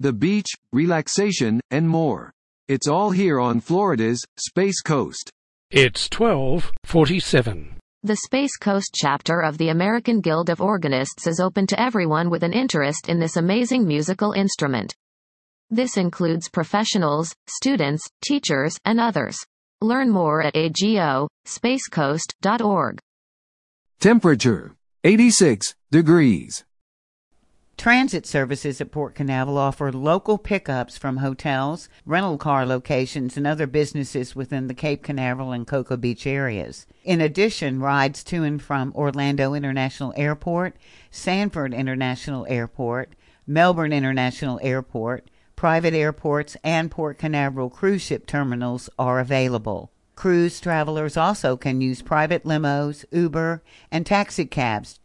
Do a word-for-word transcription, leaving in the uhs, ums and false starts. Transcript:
the beach, relaxation, and more. It's all here on Florida's Space Coast. It's twelve forty-seven. The Space Coast chapter of the American Guild of Organists is open to everyone with an interest in this amazing musical instrument. This includes professionals, students, teachers, and others. Learn more at a g o space coast dot org. Temperature, eighty-six degrees. Transit services at Port Canaveral offer local pickups from hotels, rental car locations, and other businesses within the Cape Canaveral and Cocoa Beach areas. In addition, rides to and from Orlando International Airport, Sanford International Airport, Melbourne International Airport, private airports, and Port Canaveral cruise ship terminals are available. Cruise travelers also can use private limos, Uber, and taxi cabs